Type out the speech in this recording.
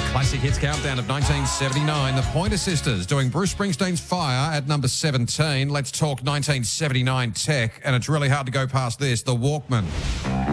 Classic Hits Countdown of 1979. The Pointer Sisters doing Bruce Springsteen's Fire at number 17. Let's talk 1979 tech, and it's really hard to go past this, the Walkman.